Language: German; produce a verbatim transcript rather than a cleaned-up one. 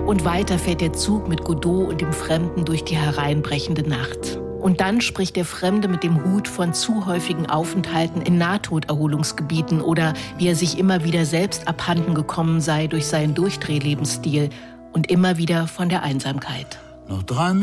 Und weiter fährt der Zug mit Godot und dem Fremden durch die hereinbrechende Nacht. Und dann spricht der Fremde mit dem Hut von zu häufigen Aufenthalten in Nahtoderholungsgebieten oder wie er sich immer wieder selbst abhanden gekommen sei durch seinen Durchdrehlebensstil und immer wieder von der Einsamkeit. Noch drei